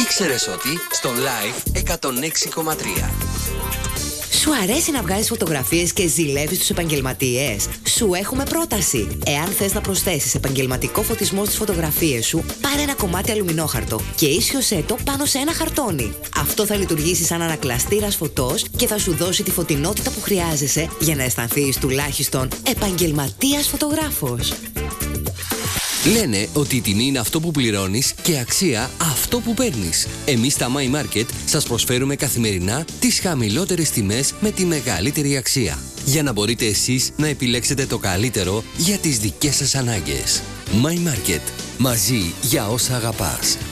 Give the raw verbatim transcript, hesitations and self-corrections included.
Ήξερες ότι στο Live εκατόν έξι κόμμα τρία. Σου αρέσει να βγάζεις φωτογραφίες και ζηλεύεις τους επαγγελματίες? Σου έχουμε πρόταση. Εάν θες να προσθέσεις επαγγελματικό φωτισμό στις φωτογραφίες σου, πάρε ένα κομμάτι αλουμινόχαρτο και ίσιοσέ το πάνω σε ένα χαρτόνι. Αυτό θα λειτουργήσει σαν ανακλαστήρας φωτός και θα σου δώσει τη φωτεινότητα που χρειάζεσαι για να αισθανθείς τουλάχιστον επαγγελματίας φωτογράφος. Λένε ότι η τιμή είναι αυτό που πληρώνεις και αξία αυτό που παίρνεις. Εμείς στα My Market σας προσφέρουμε καθημερινά τις χαμηλότερες τιμές με τη μεγαλύτερη αξία. Για να μπορείτε εσείς να επιλέξετε το καλύτερο για τις δικές σας ανάγκες. My Market. Μαζί για όσα αγαπάς.